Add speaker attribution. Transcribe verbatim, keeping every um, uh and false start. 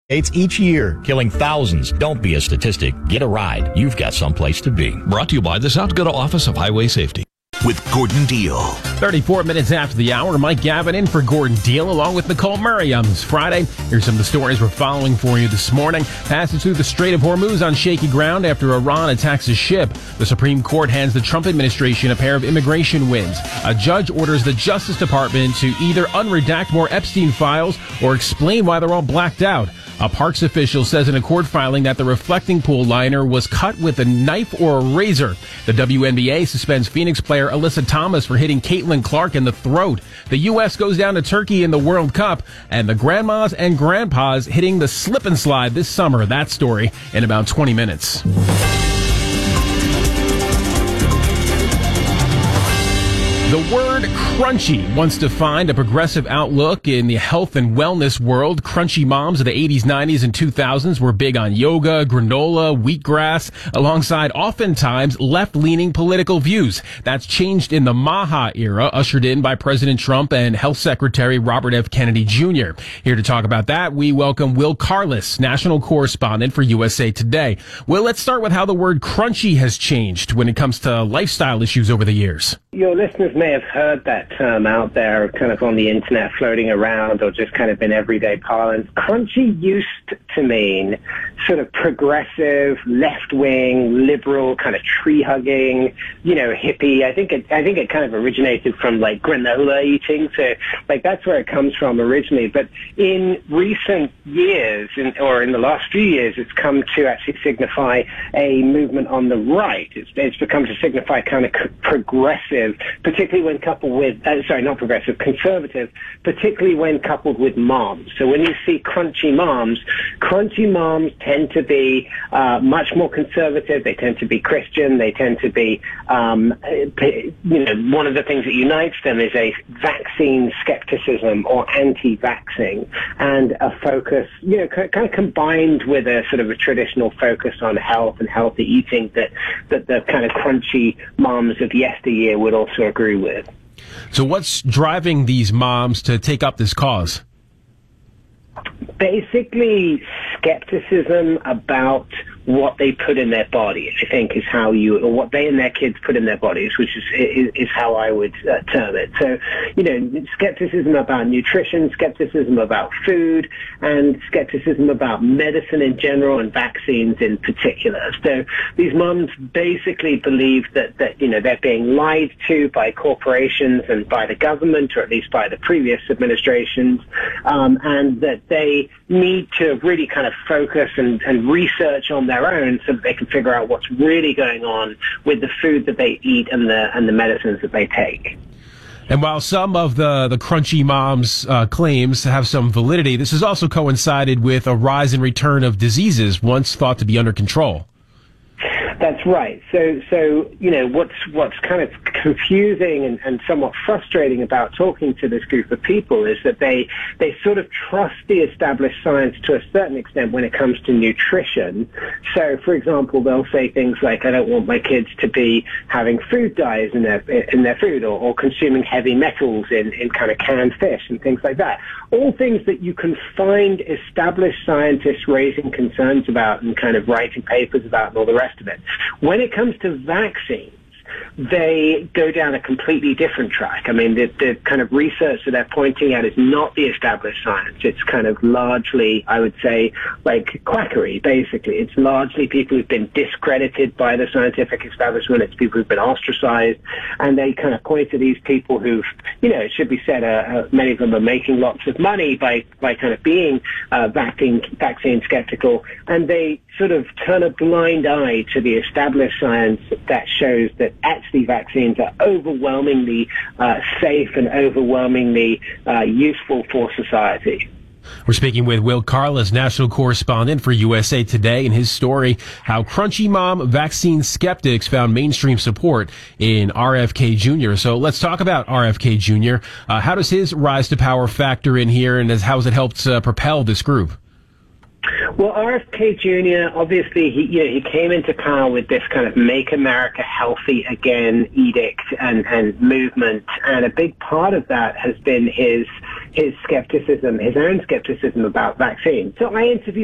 Speaker 1: It's each year, killing thousands. Don't be a statistic. Get a ride. You've got someplace to be.
Speaker 2: Brought to you by the South Dakota Office of Highway Safety.
Speaker 3: With Gordon Deal.
Speaker 4: thirty-four minutes after the hour, Mike Gavin in for Gordon Deal along with Nicole Murray on this Friday. Here's some of the stories we're following for you this morning. Passes through the Strait of Hormuz on shaky ground after Iran attacks a ship. The Supreme Court hands the Trump administration a pair of immigration wins. A judge orders the Justice Department to either unredact more Epstein files or explain why they're all blacked out. A parks official says in a court filing that the reflecting pool liner was cut with a knife or a razor. The W N B A suspends Phoenix player Alyssa Thomas for hitting Caitlin Clark in the throat. The U S goes down to Turkey in the World Cup, and the grandmas and grandpas hitting the slip and slide this summer. That story in about twenty minutes. The word crunchy once defined a progressive outlook in the health and wellness world. Crunchy moms of the eighties, nineties, and two thousands were big on yoga, granola, wheatgrass, alongside oftentimes left-leaning political views. That's changed in the Maha era, ushered in by President Trump and Health Secretary Robert F. Kennedy Junior Here to talk about that, we welcome Will Carless, national correspondent for U S A Today. Will, let's start with how the word crunchy has changed when it comes to lifestyle issues over the years.
Speaker 5: Your listeners may have heard that term out there kind of on the internet floating around or just kind of in everyday parlance. Crunchy used to mean sort of progressive, left-wing, liberal, kind of tree-hugging, you know, hippie. I think it, I think it kind of originated from like granola eating. So like that's where it comes from originally. But in recent years, in, or in the last few years, it's come to actually signify a movement on the right. It's, it's become to signify kind of progressive, particularly when coupled with, uh, sorry, not progressive, conservative, particularly when coupled with moms. So when you see crunchy moms, crunchy moms tend to be uh, much more conservative. They tend to be Christian. They tend to be, um, you know, one of the things that unites them is a vaccine skepticism or anti-vaxxing and a focus, you know, kind of combined with a sort of a traditional focus on health and healthy eating that, that the kind of crunchy moms of yesteryear would also agree with.
Speaker 4: So what's driving these moms to take up this cause?
Speaker 5: Basically, skepticism about what they put in their bodies, I think, is how you, or what they and their kids put in their bodies, which is is, is how I would uh, term it. So, you know, skepticism about nutrition, skepticism about food, and skepticism about medicine in general and vaccines in particular. So these moms basically believe that, that, you know, they're being lied to by corporations and by the government, or at least by the previous administrations, um, and that they need to really kind of focus and, and research on their own so that they can figure out what's really going on with the food that they eat and the and the medicines that they take.
Speaker 4: And while some of the, the crunchy moms' uh, claims have some validity, this has also coincided with a rise and return of diseases once thought to be under control.
Speaker 5: That's right. So, so you know, what's what's kind of confusing and, and somewhat frustrating about talking to this group of people is that they they sort of trust the established science to a certain extent when it comes to nutrition. So, for example, they'll say things like, "I don't want my kids to be having food dyes in their in their food, or, or consuming heavy metals in, in kind of canned fish and things like that." All things that you can find established scientists raising concerns about and kind of writing papers about and all the rest of it. When it comes to vaccines, they go down a completely different track. I mean, the, the kind of research that they're pointing at is not the established science. It's kind of largely, I would say, like quackery, basically. It's largely people who've been discredited by the scientific establishment. It's people who've been ostracized. And they kind of point to these people who've, you know, it should be said, uh, uh, many of them are making lots of money by, by kind of being uh, vaccine, vaccine skeptical. And they sort of turn a blind eye to the established science that shows that actually vaccines are overwhelmingly uh, safe and overwhelmingly uh, useful for society.
Speaker 4: We're speaking with Will Carless, national correspondent for U S A Today, and his story, how Crunchy Mom vaccine skeptics found mainstream support in R F K Junior So let's talk about R F K Junior Uh, how does his rise to power factor in here, and how has it helped uh, propel this group?
Speaker 5: Well, R F K Junior, obviously, he, you know, he came into power with this kind of Make America Healthy Again edict and, and movement, and a big part of that has been his his skepticism, his own skepticism about vaccines. So I interviewed